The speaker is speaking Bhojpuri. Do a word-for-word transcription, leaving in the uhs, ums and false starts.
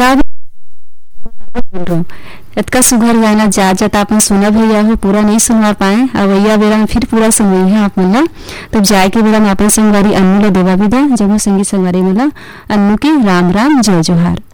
का बोल रहा हूँ इतका सुघर गाना जा जत आपने सुना भैया हो पूरा नहीं सुनवा पाए अब भैया बेरा में फिर पूरा सुनवाई है आप मिला तब जाए के बेरा में अपने संगवारी अन्नू ले देवा विदा जब संगीत संगवारी मिला अन्नू के राम राम जय जोहार।